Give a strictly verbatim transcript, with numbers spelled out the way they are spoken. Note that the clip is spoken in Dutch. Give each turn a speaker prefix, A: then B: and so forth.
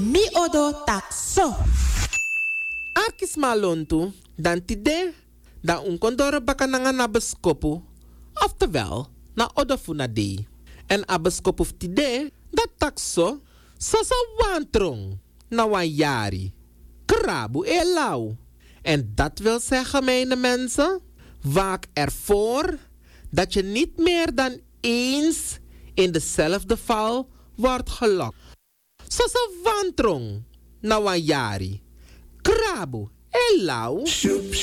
A: Mi odo takso.
B: Arkis malontu, dan tide, dan unkondoro bakananga na beskopu, oftewel, na odofuna dei. En abeskopu tide, dat takso, sasa wantrong, na wanyari. Krabu elau. En dat wil zeggen, mijn mensen, waak ervoor dat je niet meer dan eens in dezelfde val wordt gelokt. Sasa wantrong, na wanyari. Krabu elau.